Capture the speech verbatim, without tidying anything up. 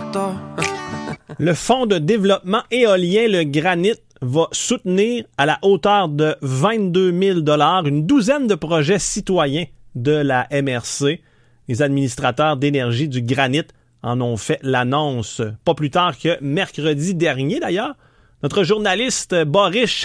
Porto. Le Fonds de développement éolien, le Granit, va soutenir à la hauteur de vingt-deux mille dollars une douzaine de projets citoyens de la M R C. Les administrateurs d'énergie du Granit en ont fait l'annonce pas plus tard que mercredi dernier d'ailleurs. Notre journaliste Boris